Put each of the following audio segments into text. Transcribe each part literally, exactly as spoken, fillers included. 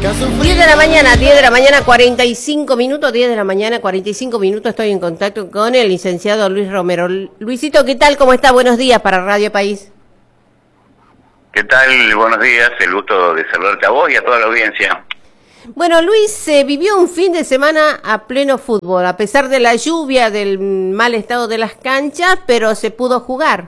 diez de la mañana, diez de la mañana, cuarenta y cinco minutos, diez de la mañana, cuarenta y cinco minutos, estoy en contacto con el licenciado Luis Romero. Luisito, ¿qué tal? ¿Cómo está? Buenos días para Radio País. ¿Qué tal? Buenos días, el gusto de saludarte a vos y a toda la audiencia. Bueno, Luis, se eh, vivió un fin de semana a pleno fútbol, a pesar de la lluvia, del mal estado de las canchas, pero se pudo jugar.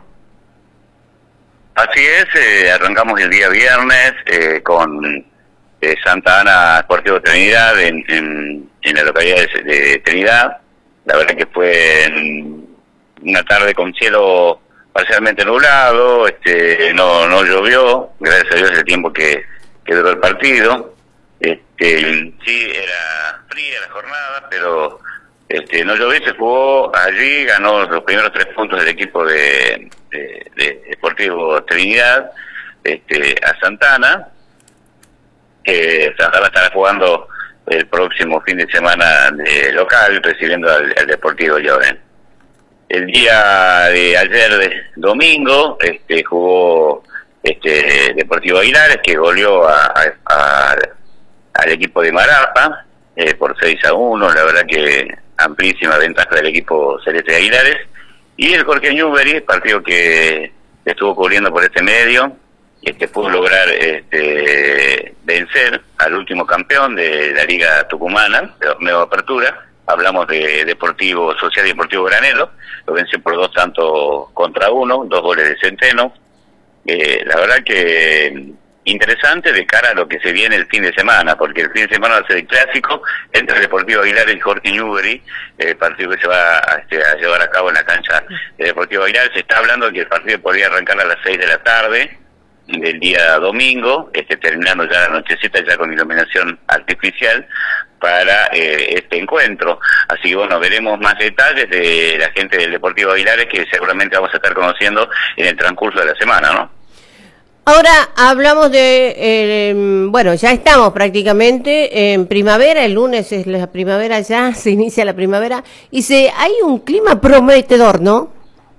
Así es, eh, arrancamos el día viernes eh, con eh, Santa Ana Sportivo Trinidad en, en, en la localidad de, de Trinidad. La verdad que fue en una tarde con cielo parcialmente nublado, este, no, no llovió, gracias a Dios el tiempo que, que duró el partido. Este, sí, era fría la jornada, pero este, no llovió, se jugó allí, ganó los primeros tres puntos del equipo de, de, de Sportivo Trinidad este, a Santana. Eh, Santana estará jugando el próximo fin de semana de local, recibiendo al, al Deportivo Lloren. El día de ayer, de domingo, este, jugó este Deportivo Aguilares, que goleó a, a, a al equipo de Marapa eh, por seis a uno, la verdad que amplísima ventaja del equipo Celeste de Aguilares. Y el Jorge Newbery, partido que estuvo cubriendo por este medio, este pudo lograr este vencer al último campeón de la Liga Tucumana, de Nueva Apertura. Hablamos de Deportivo Social y Deportivo Granero, lo venció por dos tantos contra uno, dos goles de Centeno. Eh, la verdad que interesante de cara a lo que se viene el fin de semana, porque el fin de semana va a ser el clásico entre el Deportivo Aguilar y Jorge Newbery, el partido que se va a, este, a llevar a cabo en la cancha de Deportivo Aguilar. Se está hablando de que el partido podría arrancar a las seis de la tarde del día domingo, este, terminando ya la nochecita ya con iluminación artificial para eh, este encuentro. Así que bueno, veremos más detalles de la gente del Deportivo Aguilares, que seguramente vamos a estar conociendo en el transcurso de la semana, ¿no? Ahora hablamos de, eh, bueno, ya estamos prácticamente en primavera, el lunes es la primavera ya, se inicia la primavera, y se hay un clima prometedor, ¿no?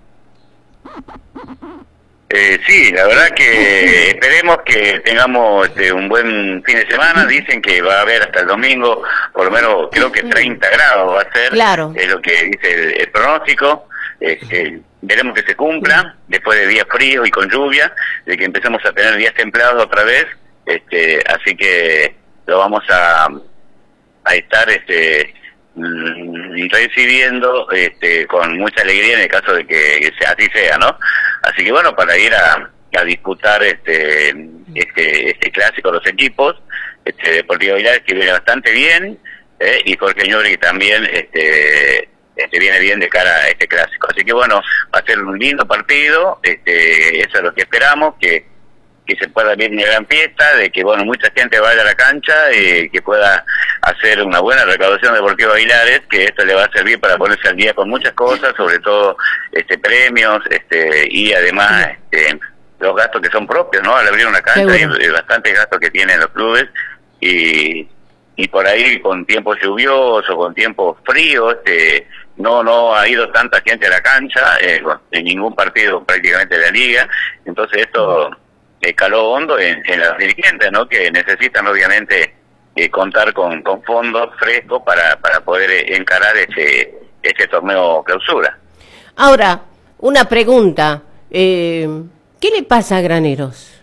Eh, sí, la verdad que esperemos que tengamos este, un buen fin de semana. Dicen que va a haber hasta el domingo, por lo menos creo que treinta grados va a ser, claro. Es lo que dice el, el pronóstico. Este, veremos que se cumpla después de días fríos y con lluvia, de que empecemos a tener días templados otra vez. Este, así que lo vamos a, a estar este, recibiendo este, con mucha alegría en el caso de que, que sea, así sea, ¿no? Así que bueno, para ir a, a disputar este, este este clásico los equipos, este Deportivo Aguilares que viene bastante bien, eh, y Jorge Newbery también este este viene bien de cara a este clásico. Así que bueno, va a ser un lindo partido, este eso es lo que esperamos, que que se pueda ver una gran fiesta, de que bueno mucha gente vaya a la cancha y que pueda hacer una buena recaudación de Deportivo Aguilares, que esto le va a servir para ponerse al día con muchas cosas, sobre todo este premios, este y además este, los gastos que son propios, ¿no? Al abrir una cancha hay, hay bastantes gastos que tienen los clubes, y y por ahí con tiempos lluviosos, con tiempos fríos, este no no ha ido tanta gente a la cancha eh, en ningún partido prácticamente de la liga. Entonces esto eh, caló hondo en, en los dirigentes, ¿no? Que necesitan obviamente eh, contar con, con fondos frescos para para poder eh, encarar este este torneo clausura. Ahora, una pregunta, eh, ¿qué le pasa a Graneros?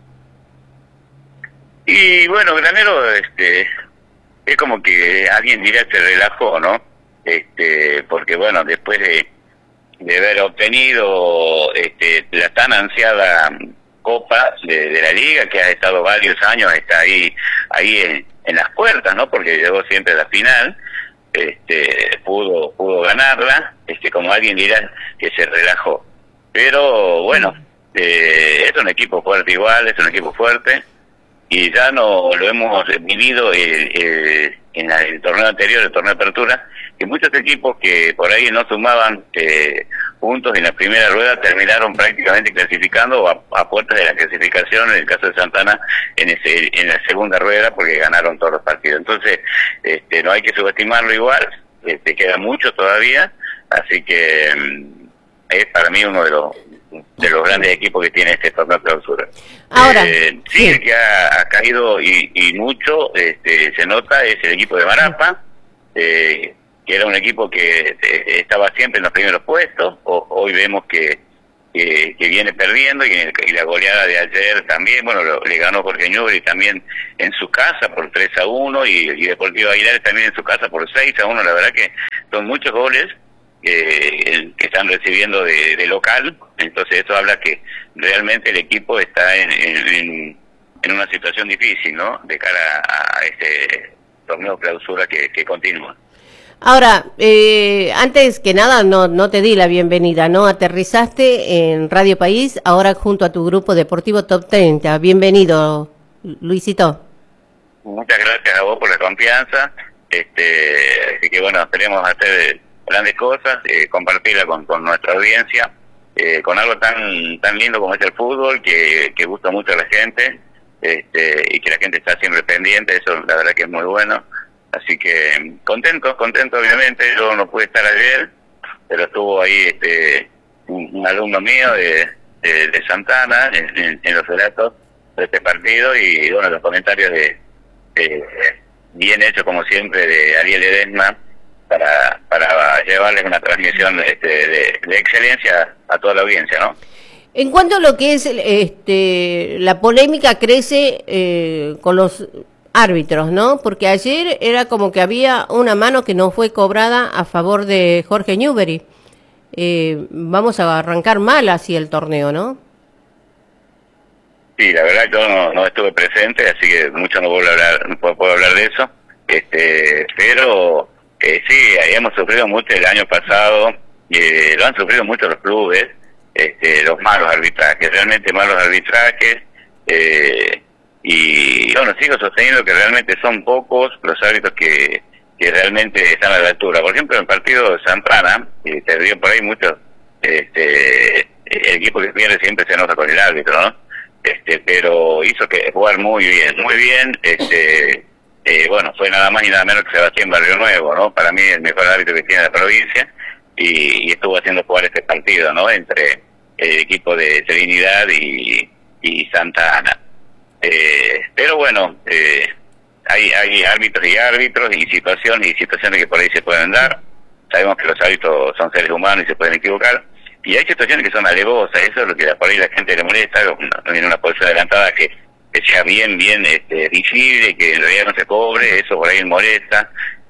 Y bueno, Granero este es como que alguien dirá se relajó, ¿no? Este, porque bueno, después de, de haber obtenido este, la tan ansiada Copa de, de la Liga, que ha estado varios años, está ahí ahí en, en las puertas, ¿no? Porque llegó siempre a la final, este, pudo pudo ganarla, este, como alguien dirá que se relajó. Pero bueno, eh, es un equipo fuerte igual, es un equipo fuerte, y ya no lo hemos vivido eh, eh, en la, el torneo anterior, el torneo de apertura, que muchos equipos que por ahí no sumaban eh, puntos en la primera rueda terminaron prácticamente clasificando a, a puertas de la clasificación, en el caso de Santana en ese, en la segunda rueda, porque ganaron todos los partidos. Entonces este, no hay que subestimarlo igual, este, queda mucho todavía, así que es para mí uno de los de los grandes equipos que tiene este torneo clausura. Ahora, eh, sí, sí, el que ha, ha caído y, y mucho, este, se nota, es el equipo de Marapa, eh, que era un equipo que eh, estaba siempre en los primeros puestos. O, hoy vemos que, que que viene perdiendo, y, y la goleada de ayer también, bueno, lo, le ganó Jorge Newbery también en su casa por tres a uno, y, y Deportivo Aguilar también en su casa por seis a uno. La verdad que son muchos goles eh, que están recibiendo de, de local. Entonces eso habla que realmente el equipo está en, en, en una situación difícil, ¿no?, de cara a, a este torneo clausura que, que continúa. Ahora, eh, antes que nada, no no te di la bienvenida, ¿no? Aterrizaste en Radio País, ahora junto a tu grupo deportivo Top treinta. Bienvenido, Luisito. Muchas gracias a vos por la confianza. Este, así que bueno, esperemos hacer grandes cosas, eh, compartirla con, con nuestra audiencia, eh, con algo tan tan lindo como es el fútbol, que, que gusta mucho a la gente, este, y que la gente está siempre pendiente. Eso la verdad que es muy bueno. Así que contento, contento obviamente. Yo no pude estar ayer, pero estuvo ahí este un, un alumno mío de, de, de Santana en, en, en los relatos de este partido, y bueno, los comentarios de, de bien hechos como siempre de Ariel Ledesma para para llevarles una transmisión este, de, de excelencia a toda la audiencia, ¿no? En cuanto a lo que es este la polémica crece eh, con los árbitros, ¿no? Porque ayer era como que había una mano que no fue cobrada a favor de Jorge Newbery. Eh, vamos a arrancar mal así el torneo, ¿no? Sí, la verdad yo no, no estuve presente, así que mucho no puedo hablar, no puedo, puedo hablar de eso. Este, pero eh, sí, hemos sufrido mucho el año pasado, eh, lo han sufrido mucho los clubes, este, los malos arbitrajes, realmente malos arbitrajes. Eh, Y bueno, sigo sosteniendo que realmente son pocos los árbitros que, que realmente están a la altura. Por ejemplo, en el partido de Santana, eh, se dio por ahí mucho, este, el equipo que pierde siempre se enoja con el árbitro, ¿no? Este, pero hizo que jugar muy bien, muy bien. Este, eh, bueno, fue nada más y nada menos que Sebastián Barrio Nuevo, ¿no? Para mí el mejor árbitro que tiene la provincia, y, y estuvo haciendo jugar este partido, ¿no?, entre el equipo de Trinidad y, y Santa Ana. Eh, pero bueno, eh, hay, hay árbitros y árbitros, y situaciones y situaciones que por ahí se pueden dar. Sabemos que los árbitros son seres humanos y se pueden equivocar, y hay situaciones que son alevosas. Eso es lo que por ahí la gente le molesta, en una posición adelantada que, que sea bien, bien este, visible, que en realidad no se cobre. Eso por ahí molesta.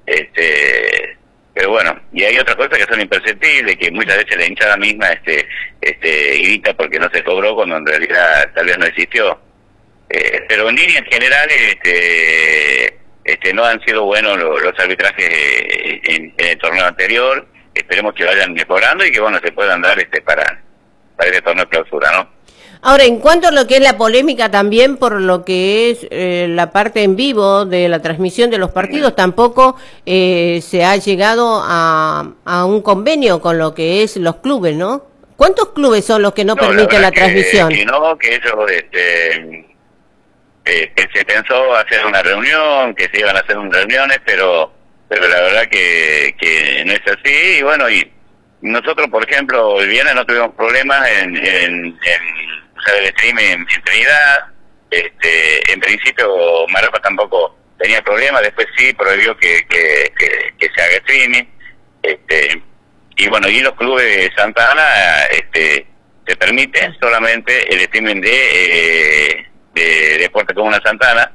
Este, pero bueno, y hay otras cosas que son imperceptibles, que muchas veces la hinchada misma este, este, grita porque no se cobró cuando en realidad tal vez no existió. Eh, pero en líneas generales este, este, no han sido buenos los, los arbitrajes eh, en, en el torneo anterior. Esperemos que vayan mejorando y que bueno se puedan dar este para, para este torneo de clausura, ¿no? Ahora, en cuanto a lo que es la polémica también por lo que es eh, la parte en vivo de la transmisión de los partidos, tampoco eh, se ha llegado a, a un convenio con lo que es los clubes, ¿no? ¿Cuántos clubes son los que no, no permiten la, la transmisión? Que, que no, que ellos... Este, Eh, que se pensó hacer una reunión, que se iban a hacer unas reuniones, pero pero la verdad que, que no es así. Y bueno, y nosotros, por ejemplo, el viernes no tuvimos problemas en, en, en usar el streaming en, en Trinidad. Este, en principio Marapa tampoco tenía problemas, después sí prohibió que, que, que, que se haga streaming. Este, y bueno, y los clubes de Santa Ana este, se permite solamente el streaming de... Eh, de Deporte Comuna Santana,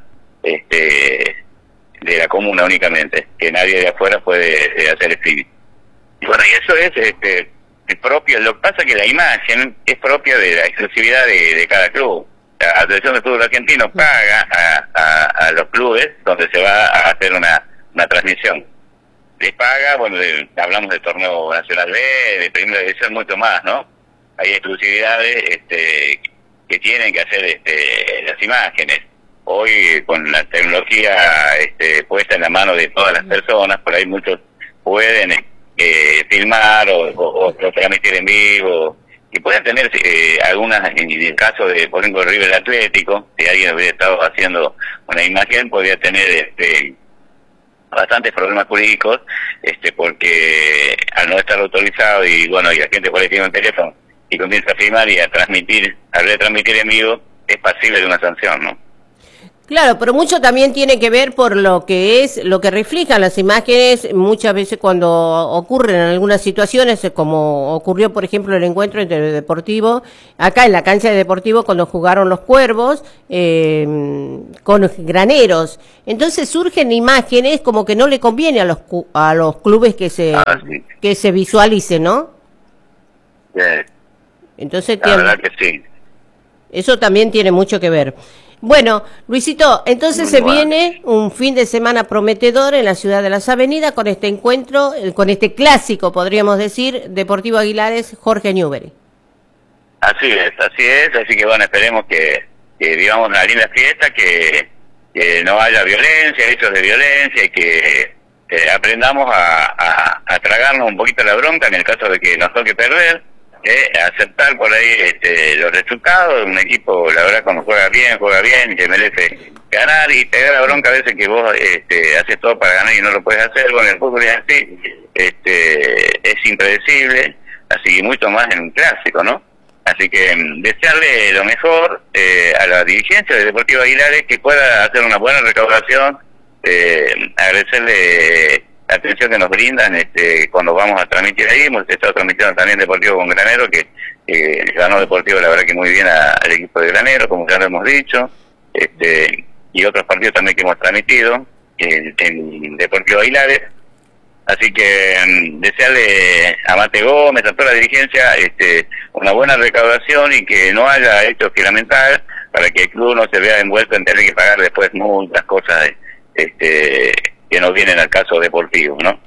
este, de la comuna únicamente, que nadie de afuera puede eh, hacer streaming. Y bueno, y eso es este es propio. Lo que pasa es que la imagen es propia de la exclusividad de, de cada club. La Asociación de Fútbol Argentino paga a, a, a los clubes donde se va a hacer una, una transmisión. Les paga, bueno, de, hablamos del torneo nacional B, de primera división, mucho más, ¿no? Hay exclusividades, este que tienen que hacer este, las imágenes. Hoy con la tecnología este, puesta en la mano de todas las personas, por ahí muchos pueden eh, filmar o, o, o transmitir en vivo, y pueden tener eh, algunas, en el caso de, por ejemplo, River Atlético, si alguien hubiera estado haciendo una imagen, podría tener este bastantes problemas jurídicos, este porque al no estar autorizado, y bueno, y la gente por ahí tiene un teléfono y comienza a filmar y a transmitir, a retransmitir en vivo, es pasible de una sanción, ¿no? Claro, pero mucho también tiene que ver por lo que es, lo que reflejan las imágenes, muchas veces cuando ocurren en algunas situaciones, como ocurrió por ejemplo el encuentro entre el Deportivo, acá en la cancha de Deportivo cuando jugaron los Cuervos, eh, con los Graneros, entonces surgen imágenes como que no le conviene a los a los clubes que se ah, sí. que se visualicen, ¿no? Sí. Entonces la tiene, verdad que sí. Eso también tiene mucho que ver. Bueno, Luisito, entonces Muy se bueno. viene un fin de semana prometedor en la ciudad de las Avenidas con este encuentro, con este clásico, podríamos decir, Deportivo Aguilares, Jorge Newbery. Así es, así es, así que bueno, esperemos que, que vivamos una linda fiesta, que, que no haya violencia, hechos de violencia y que eh, aprendamos a, a, a tragarnos un poquito la bronca en el caso de que nos toque perder. Eh, aceptar por ahí este, los resultados. Un equipo, la verdad, cuando juega bien, juega bien, que merece ganar, y te da la bronca a veces que vos este, haces todo para ganar y no lo puedes hacer. Bueno, el fútbol es así, este, es impredecible, así que mucho más en un clásico, ¿no? Así que um, desearle lo mejor eh, a la dirigencia de Deportivo Aguilares, que pueda hacer una buena recaudación, eh, agradecerle la atención que nos brindan este, cuando vamos a transmitir ahí. Hemos estado transmitiendo también Deportivo con Granero, que eh, ganó Deportivo la verdad que muy bien a, al equipo de Granero, como ya lo hemos dicho, este, y otros partidos también que hemos transmitido en, en Deportivo Aguilares. Así que um, desearle a Mate Gómez, a toda la dirigencia, este, una buena recaudación y que no haya hechos que lamentar, para que el club no se vea envuelto en tener que pagar después muchas cosas este que no vienen al caso deportivo, ¿no?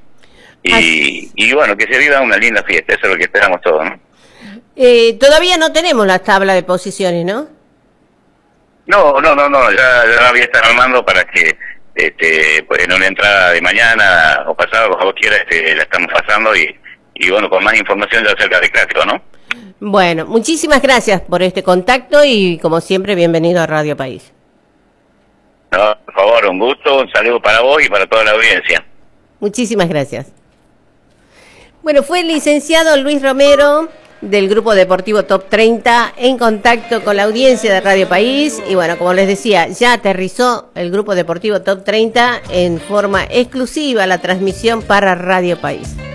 Y, y bueno, que se viva una linda fiesta, eso es lo que esperamos todos, ¿no? Eh, todavía no tenemos la tabla de posiciones, ¿no? No, no, no, no, ya, ya la voy a estar armando para que este, pues en una entrada de mañana o pasado, como vos quieras, este, la estamos pasando y, y bueno, con más información ya acerca del clásico, ¿no? Bueno, muchísimas gracias por este contacto y como siempre, bienvenido a Radio País. No, por favor, un gusto, un saludo para vos y para toda la audiencia. Muchísimas gracias. Bueno, fue el licenciado Luis Romero del Grupo Deportivo Top treinta en contacto con la audiencia de Radio País. Y bueno, como les decía, ya aterrizó el Grupo Deportivo Top treinta en forma exclusiva la transmisión para Radio País.